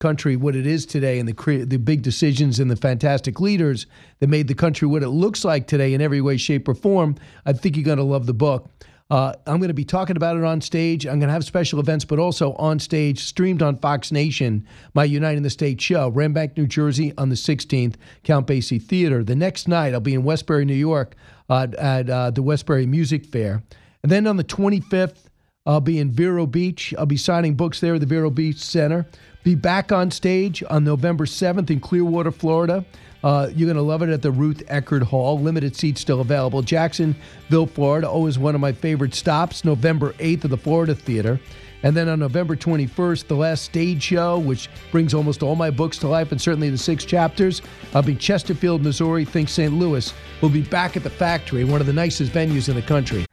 country what it is today, and the big decisions and the fantastic leaders that made the country what it looks like today in every way, shape, or form, I think you're going to love the book. I'm going to be talking about it on stage. I'm going to have special events, but also on stage, streamed on Fox Nation, my Uniting the States show, Rambank, New Jersey, on the 16th, Count Basie Theater. The next night, I'll be in Westbury, New York, at the Westbury Music Fair. And then on the 25th, I'll be in Vero Beach. I'll be signing books there at the Vero Beach Center. Be back on stage on November 7th in Clearwater, Florida. You're going to love it at the Ruth Eckerd Hall. Limited seats still available. Jacksonville, Florida, always one of my favorite stops. November 8th at the Florida Theater. And then on November 21st, the last stage show, which brings almost all my books to life, and certainly the 6 chapters. I'll be Chesterfield, Missouri. Think St. Louis. We'll be back at the Factory, one of the nicest venues in the country.